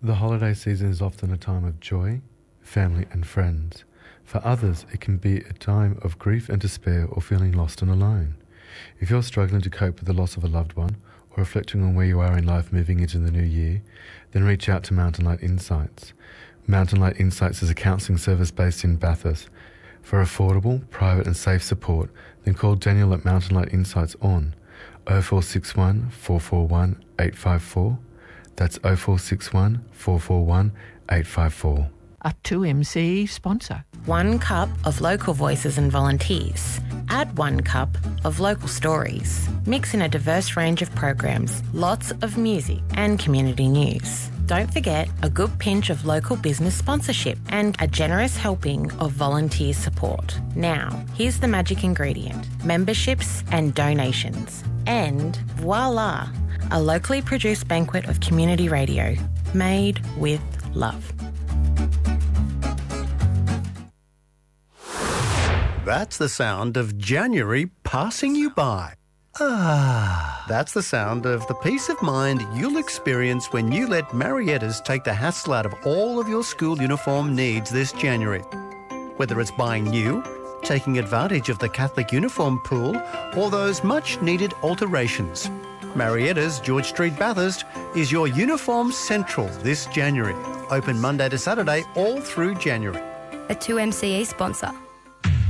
The holiday season is often a time of joy, family and friends. For others, it can be a time of grief and despair or feeling lost and alone. If you're struggling to cope with the loss of a loved one or reflecting on where you are in life moving into the new year, then reach out to Mountain Light Insights. Mountain Light Insights is a counselling service based in Bathurst. For affordable, private and safe support, then call Daniel at Mountain Light Insights on 0461 441 854. That's 0461 441 854. A 2MC sponsor. 1 cup of local voices and volunteers. Add 1 cup of local stories. Mix in a diverse range of programs, lots of music and community news. Don't forget a good pinch of local business sponsorship and a generous helping of volunteer support. Now, here's the magic ingredient: memberships and donations. And voila, a locally produced banquet of community radio made with love. That's the sound of January passing you by. Ah, that's the sound of the peace of mind you'll experience when you let Marietta's take the hassle out of all of your school uniform needs this January. Whether it's buying new, taking advantage of the Catholic uniform pool, or those much-needed alterations, Marietta's George Street Bathurst is your uniform central this January. Open Monday to Saturday all through January. A 2MCE sponsor.